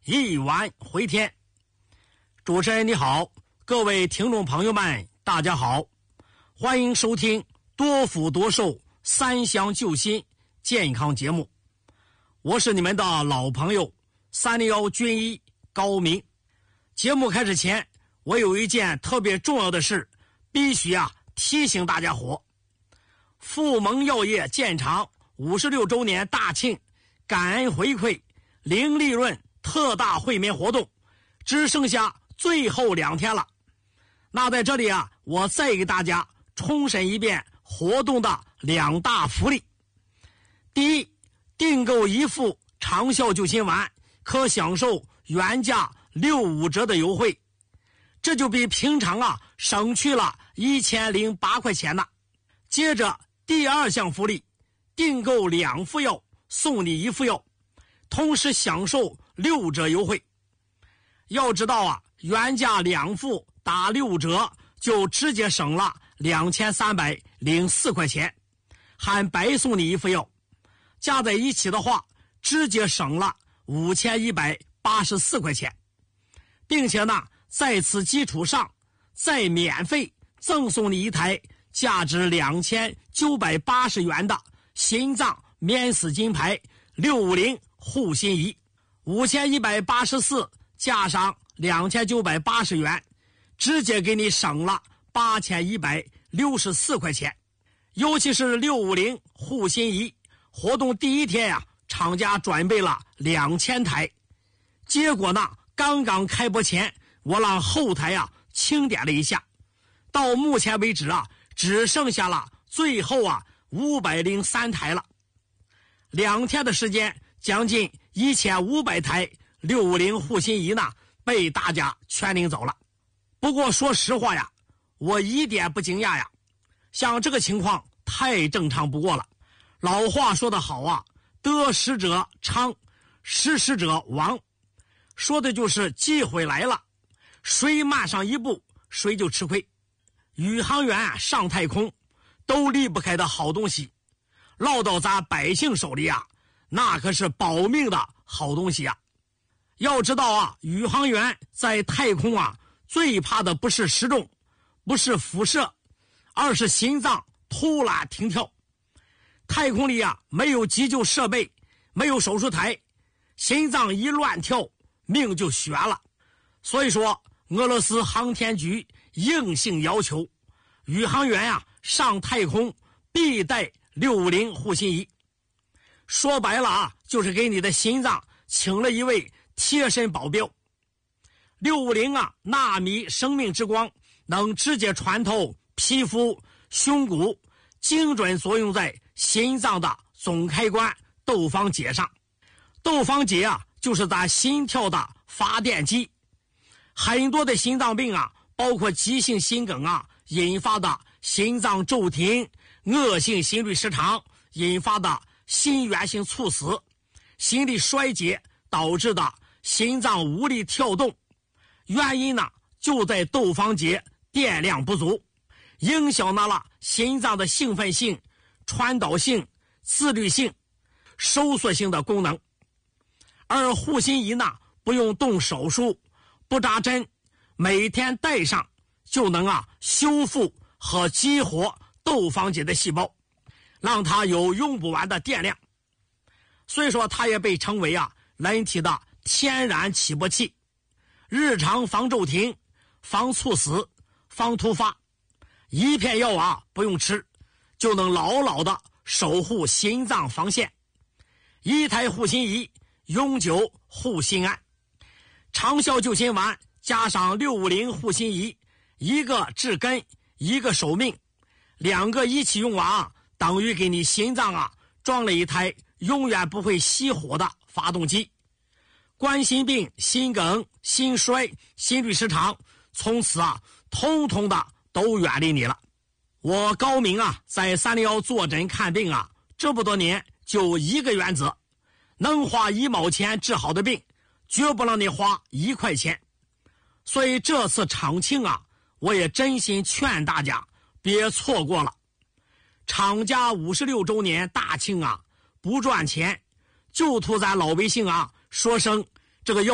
一丸回天。主持人你好，各位听众朋友们大家好，欢迎收听多福多寿三详救心健康节目，我是你们的老朋友301军医高明。节目开始前，我有一件特别重要的事必须提醒大家伙。富蒙药业建厂56周年大庆感恩回馈零利润特大惠民活动只剩下最后2天了。那在这里我再给大家重申一遍活动的2大福利。第一，订购1副长效救心丸可享受原价65折的优惠，这就比平常省去了1008块钱呢。接着第2项福利，订购2副药送你1副药，同时享受6折优惠。要知道原价2副打6折就直接省了2304块钱，还白送你1副药，加在一起的话直接省了5184块钱，并且呢在此基础上再免费赠送你1台价值2980元的心脏免死金牌650护心仪，5184加上2980元，直接给你省了8164块钱。尤其是650护心仪活动第一天厂家准备了2000台，结果呢刚刚开播前我让后台清点了一下，到目前为止只剩下了最后503台了。2天的时间，将近1500台650护心仪呢被大家全领走了。不过说实话我一点不惊讶像这个情况太正常不过了。老话说得好得失者昌，失时者亡，说的就是机会来了，谁慢上一步谁就吃亏。宇航员上太空都离不开的好东西，落到咱百姓手里那可是保命的好东西要知道宇航员在太空最怕的不是失重，不是辐射，而是心脏突然停跳。太空里没有急救设备，没有手术台，心脏一乱跳命就悬了。所以说俄罗斯航天局硬性要求宇航员上太空必带650护心仪，说白了就是给你的心脏请了一位贴身保镖。650纳米生命之光能直接穿透皮肤、胸骨，精准作用在心脏的总开关窦房结上。窦房结就是咱心跳的发电机。很多的心脏病包括急性心梗引发的心脏骤停，恶性心律失常引发的心源性猝死，心力衰竭导致的心脏无力跳动，原因呢就在窦房结电量不足，影响了心脏的兴奋性、传导性、自律性、收缩性的功能。而护心仪呢不用动手术，不扎针，每天戴上就能修复和激活窦房结的细胞，让它有用不完的电量。所以说它也被称为人体的天然起搏器，日常防骤停、防猝死、防突发，一片药不用吃就能牢牢的守护心脏防线。1台护心仪永久护心安，长效救心丸加上650护心仪，一个治根，一个守命，2个一起用等于给你心脏装了一台永远不会熄火的发动机。冠心病、心梗、心衰、心律失常从此通通的都远离你了。我高明在301坐诊看病这么多年就一个原则，能花1毛钱治好的病绝不让你花1块钱。所以这次厂庆我也真心劝大家别错过了。厂家56周年大庆不赚钱，就图咱老百姓说声这个药